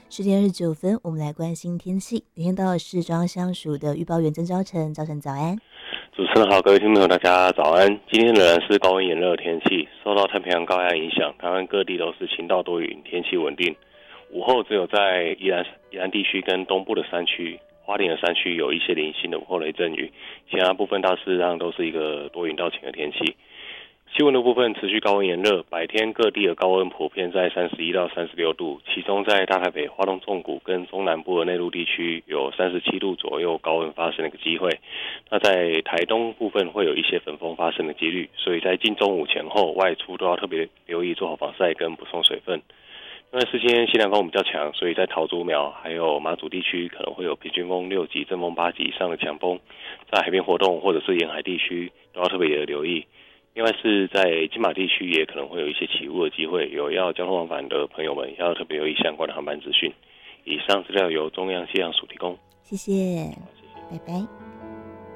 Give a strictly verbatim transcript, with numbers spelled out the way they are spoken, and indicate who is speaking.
Speaker 1: 十点二十九分，我们来关心天气。连线到的是中央气象署的预报员曾昭成，早晨早安。
Speaker 2: 主持人好，各位听众朋友，大家早安。今天仍然是高温炎热的天气，受到太平洋高压影响，台湾各地都是晴到多云，天气稳定。午后只有在宜兰宜兰地区跟东部的山区、花莲的山区有一些零星的午后雷阵雨，其他部分大致上都是一个多云到晴的天气。气温的部分持续高温炎热，白天各地的高温普遍在三十一到三十六度，其中在大台北、花东纵谷跟中南部的内陆地区有三十七度左右高温发生的一个机会。那在台东部分会有一些粉风发生的几率，所以在近中午前后外出都要特别留意做好防晒跟补充水分。因为是今天西南风比较强，所以在桃竹苗还有马祖地区可能会有平均风六级、阵风八级以上的强风，在海边活动或者是沿海地区都要特别的留意。另外是在金马地区也可能会有一些起雾的机会，有要交通往返的朋友们要特别留意相关的航班资讯。以上资料由中央气象署提供。
Speaker 1: 谢谢，拜拜。